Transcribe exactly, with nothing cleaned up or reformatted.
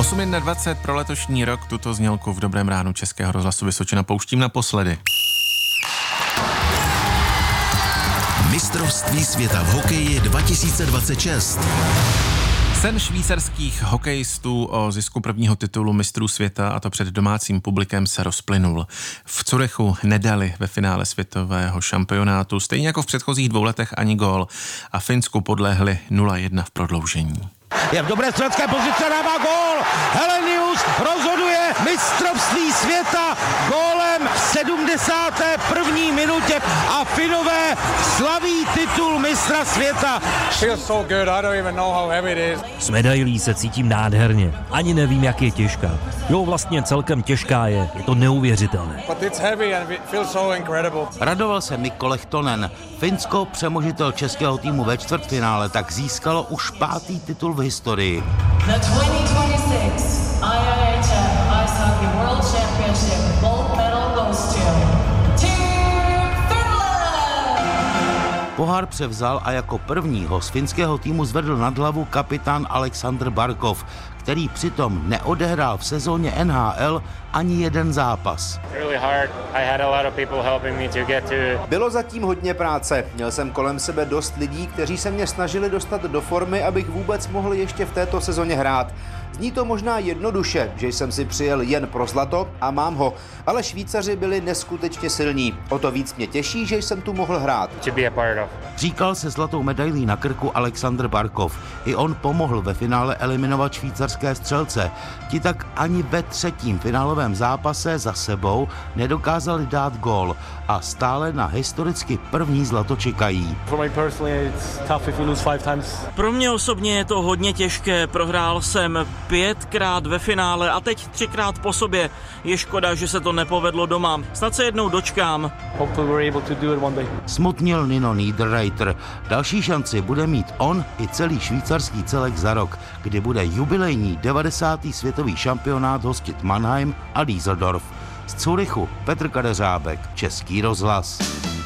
osm dvacet jedna pro letošní rok, tuto znělku v Dobrém ránu Českého rozhlasu Vysočina pouštím naposledy. Mistrovství světa v hokeji dva tisíce dvacet šest. Sen švýcarských hokejistů o zisku prvního titulu mistrů světa, a to před domácím publikem, se rozplynul. V Curychu nedali ve finále světového šampionátu, stejně jako v předchozích dvou letech, ani gól a Finsku podlehli nula jedna v prodloužení. Je v dobré střelecké pozici, dává gól. Helenius rozhoduje mistrovství světa gólem v sedmdesáté první minutě a Finové slaví titul mistra světa. Feels so good. I don't even know how heavy it is. S medailí se cítím nádherně. Ani nevím, jak je těžká. Jo, vlastně celkem těžká je. Je to neuvěřitelné. But it's heavy and it feels so incredible. Radoval se Mikko Lehtonen. Finsko, přemožitel českého týmu ve čtvrtfinále, tak získalo už pátý titul v historii. The twenty twenty-six I I H F Ice Hockey World Championship gold medal goes to Team Finland! Pohár převzal a jako prvního z finského týmu zvedl nad hlavu kapitán Alexander Barkov, který přitom neodehrál v sezóně N H L ani jeden zápas. Bylo zatím hodně práce. Měl jsem kolem sebe dost lidí, kteří se mě snažili dostat do formy, abych vůbec mohl ještě v této sezóně hrát. Zní to možná jednoduše, že jsem si přijel jen pro zlato a mám ho, ale Švýcaři byli neskutečně silní. O to víc mě těší, že jsem tu mohl hrát. Říkal se zlatou medailí na krku Alexander Barkov. I on pomohl ve finále eliminovat švýcarské střelce. Ti tak ani ve třetím finálovém zápase za sebou nedokázali dát gól a stále na historicky první zlato čekají. Pro mě osobně je to hodně těžké. Prohrál jsem pětkrát ve finále a teď třikrát po sobě. Je škoda, že se to nepovedlo doma. Snad se jednou dočkám. Smutnil Nino Niederreiter. Další šanci bude mít on i celý švýcarský celek za rok, kdy bude jubilejní devadesátý světový šampionát hostit Mannheim a Düsseldorf. Z Curychu Petr Kadeřábek, Český rozhlas.